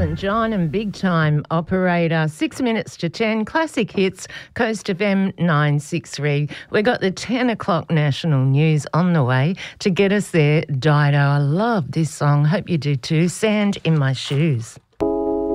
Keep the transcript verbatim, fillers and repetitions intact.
Elton John and Big Time Operator. Six minutes to ten. Classic hits. Coast F M nine six three. We've got the ten o'clock national news on the way to get us there. Dido. I love this song. Hope you do too. Sand in My Shoes.